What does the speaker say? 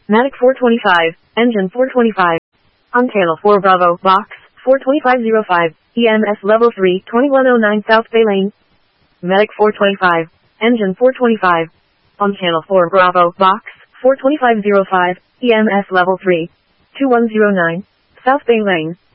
Matic 425, engine 425. On channel 4 Bravo, box 42505, EMS level 3, 2109 South Bay Lane. Matic 425, engine 425. On channel 4 Bravo, box 42505, EMS level 3, 2109 South Bay Lane.